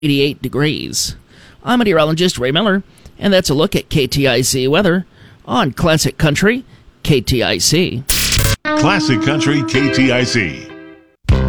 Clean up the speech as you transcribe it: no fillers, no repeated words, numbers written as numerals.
88 degrees. I'm meteorologist Ray Miller, and that's a look at KTIC weather on Classic Country KTIC. Classic Country KTIC.